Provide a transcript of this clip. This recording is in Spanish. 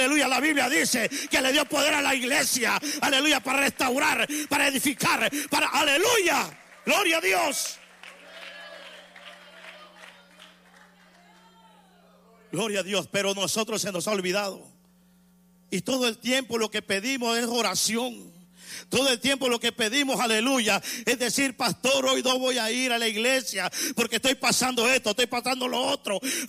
Aleluya, la Biblia dice que le dio poder a la iglesia, aleluya, para restaurar, para edificar, para, aleluya, gloria a Dios. Gloria a Dios, pero nosotros se nos ha olvidado. Y todo el tiempo lo que pedimos es oración. Todo el tiempo lo que pedimos, aleluya, es decir, pastor, hoy no voy a ir a la iglesia porque estoy pasando esto, estoy pasando lo otro.